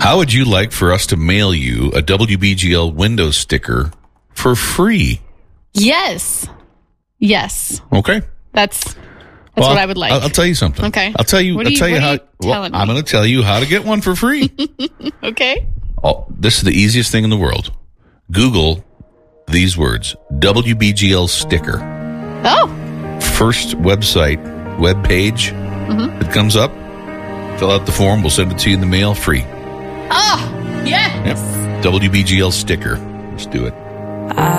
How would you like for us to mail you a WBGL window sticker for free? Yes. Okay. That's what I would like. I'll tell you something. Okay. I'll tell you how. I'm going to tell you how to get one for free. Okay. Oh, this is the easiest thing in the world. Google these words: WBGL sticker. Oh. First web page that comes up. Fill out the form. We'll send it to you in the mail free. Oh, yes. Yep. WBGL sticker. Let's do it.